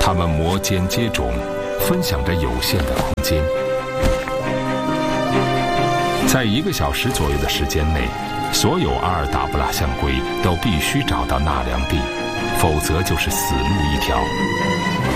它们摩肩接踵，分享着有限的空间。在1个小时左右的时间内，所有阿尔达布拉象龟都必须找到纳凉地，否则就是死路一条。